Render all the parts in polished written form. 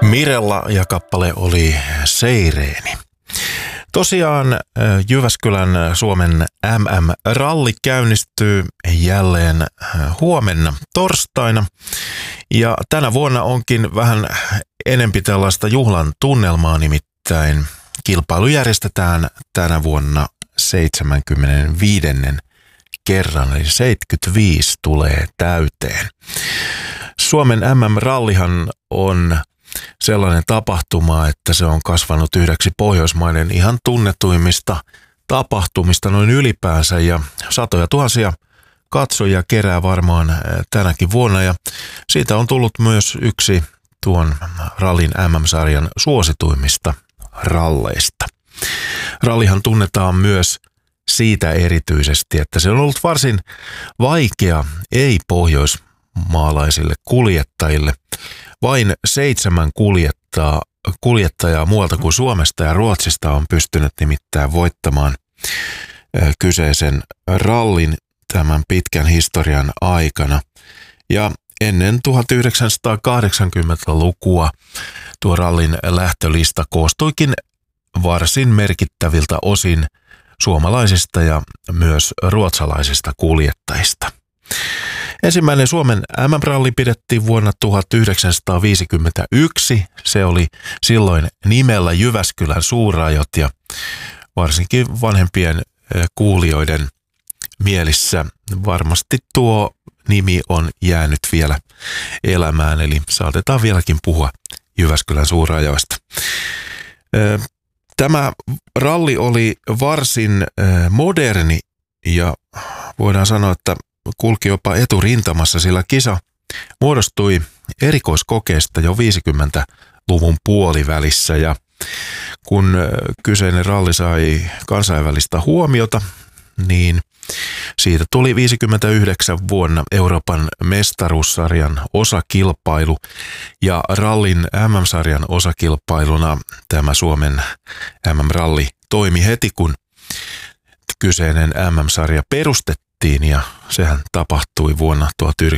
Mirella ja kappale oli Seireeni. Tosiaan Jyväskylän Suomen MM-ralli käynnistyy jälleen huomenna torstaina. Ja tänä vuonna onkin vähän enempi tällaista juhlan tunnelmaa, nimittäin kilpailu järjestetään tänä vuonna 75. kerran, eli 75 tulee täyteen. Suomen MM-rallihan on sellainen tapahtuma, että se on kasvanut yhdeksi Pohjoismaiden ihan tunnetuimmista tapahtumista noin ylipäänsä, ja satoja tuhansia katsojia kerää varmaan tänäkin vuonna, ja siitä on tullut myös yksi tuon rallin MM-sarjan suosituimmista ralleista. Rallihan tunnetaan myös siitä erityisesti, että se on ollut varsin vaikea ei-pohjoismaalaisille kuljettajille. Vain 7 kuljettajaa muualta kuin Suomesta ja Ruotsista on pystynyt nimittäin voittamaan kyseisen rallin tämän pitkän historian aikana. Ja ennen 1980-lukua tuo rallin lähtölista koostuikin varsin merkittäviltä osin suomalaisista ja myös ruotsalaisista kuljettajista. Ensimmäinen Suomen MM-ralli pidettiin vuonna 1951. Se oli silloin nimellä Jyväskylän suurajot, ja varsinkin vanhempien kuulijoiden mielissä varmasti tuo nimi on jäänyt vielä elämään, eli saatetaan vieläkin puhua Jyväskylän suurajoista. Tämä ralli oli varsin moderni ja voidaan sanoa, että kulki jopa eturintamassa, sillä kisa muodostui erikoiskokeesta jo 50-luvun puolivälissä, ja kun kyseinen ralli sai kansainvälistä huomiota, niin siitä tuli 59 vuonna Euroopan mestaruussarjan osakilpailu, ja rallin MM-sarjan osakilpailuna tämä Suomen MM-ralli toimi heti, kun kyseinen MM-sarja perustettiin, ja sehän tapahtui vuonna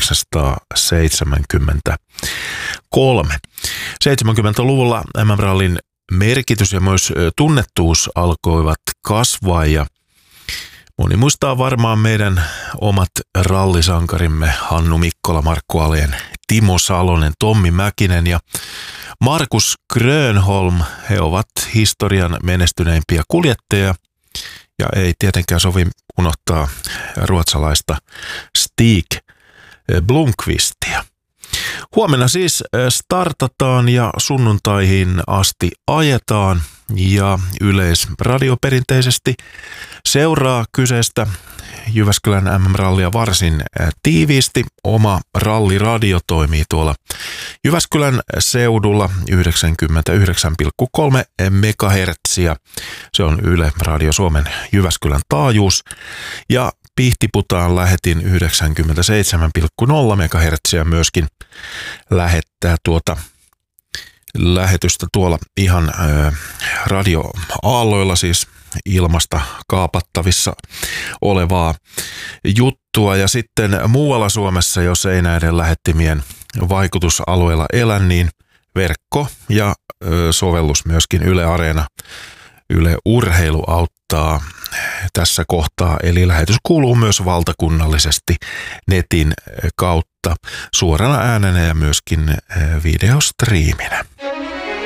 1973. 70-luvulla MM-rallin merkitys ja myös tunnettuus alkoivat kasvaa, ja moni muistaa varmaan meidän omat rallisankarimme Hannu Mikkola, Markku Alén, Timo Salonen, Tommi Mäkinen ja Markus Grönholm. He ovat historian menestyneimpiä kuljettajia, ja ei tietenkään sovi unohtaa ruotsalaista Stig Blomqvistia. Huomenna siis startataan ja sunnuntaihin asti ajetaan, ja Yleisradio perinteisesti seuraa kyseistä Jyväskylän MM-rallia varsin tiiviisti. Oma ralliradio toimii tuolla Jyväskylän seudulla 99,3 MHz. Se on Yle Radio Suomen Jyväskylän taajuus, ja Pihtiputaan lähetin 97,0 MHz myöskin lähettää tuota lähetystä tuolla ihan radioaalloilla, siis ilmasta kaapattavissa olevaa juttua. Ja sitten muualla Suomessa, jos ei näiden lähettimien vaikutusalueella elä, niin verkko ja sovellus myöskin Yle Areena, Yle Urheilu auttaa tässä kohtaa. Eli lähetys kuuluu myös valtakunnallisesti netin kautta suorana äänenä ja myöskin videostriiminä.